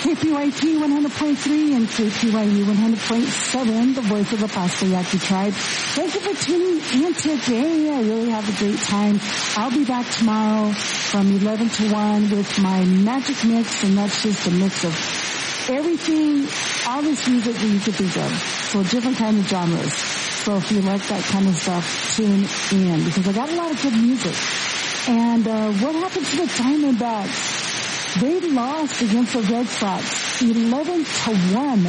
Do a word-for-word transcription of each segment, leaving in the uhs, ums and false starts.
K P Y T one hundred point three and K P Y U one hundred point seven, the voice of the Pasayaki tribe. Thank you for tuning in today. I really have a great time. I'll be back tomorrow from eleven to one with my magic mix, and that's just a mix of everything, all this music that you could think of. So different kind of genres. So if you like that kind of stuff, tune in, because I got a lot of good music. And uh what happened to the Diamondbacks? They lost against the Red Sox, eleven to one.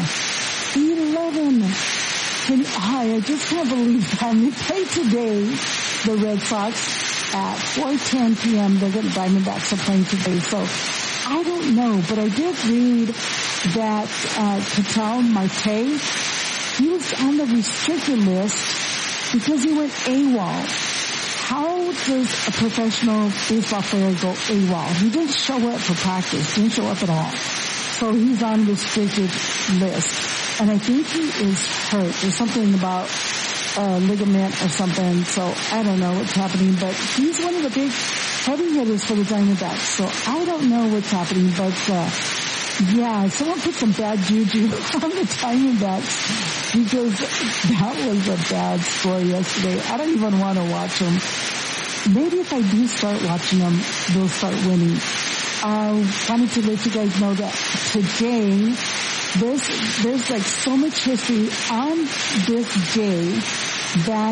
eleven. Can, oh, I just can't believe that. And they play today, the Red Sox, at four ten p.m. They're going to Diamondbacks are playing today. So I don't know, but I did read that uh, Ketel Marte, he was on the restricted list because he went AWOL. How does a professional baseball player go AWOL? He didn't show up for practice. He didn't show up at all. So he's on restricted list. And I think he is hurt. There's something about uh, ligament or something. So I don't know what's happening. But he's one of the big heavy hitters for the Diamondbacks. So I don't know what's happening. But uh, yeah, someone put some bad juju on the Diamondbacks, because that was a bad score yesterday. I don't even want to watch them. Maybe if I do start watching them, they'll start winning. I uh, wanted to let you guys know that today, there's, there's like so much history on this day back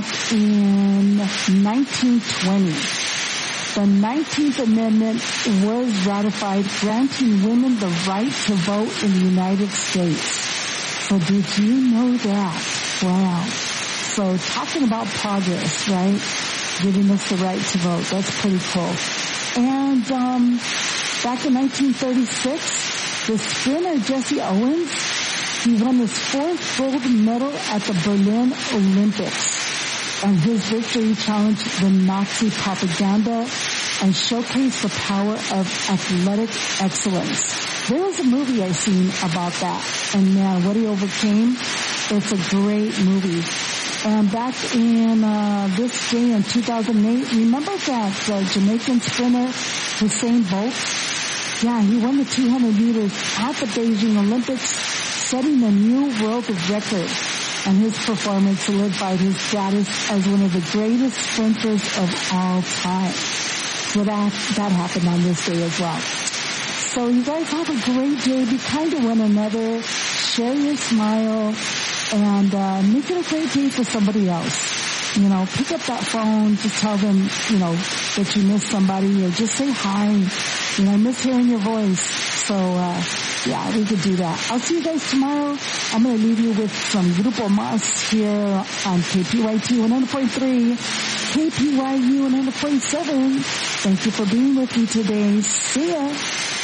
in nineteen twenty. The nineteenth Amendment was ratified, granting women the right to vote in the United States. So did you know that? Wow. So talking about progress, right? Giving us the right to vote. That's pretty cool. And um back in nineteen thirty-six, the sprinter Jesse Owens, he won his fourth gold medal at the Berlin Olympics. And his victory challenged the Nazi propaganda and showcased the power of athletic excellence. There was a movie I seen about that, and man, what he overcame, it's a great movie. And back in uh this day in two thousand eight, remember that uh, Jamaican sprinter Usain Bolt? Yeah, he won the two hundred meters at the Beijing Olympics, setting a new world record. And his performance solidified his status as one of the greatest sprinters of all time. So that, that happened on this day as well. So you guys have a great day. Be kind to one another. Share your smile. And uh make it a great day for somebody else. You know, pick up that phone. Just tell them, you know, that you miss somebody. Or just say hi. You know, I miss hearing your voice. So, uh yeah, we could do that. I'll see you guys tomorrow. I'm going to leave you with some Grupo Mas here on K P Y T one hundred point three, K P Y U one hundred point seven. Thank you for being with me today. See ya.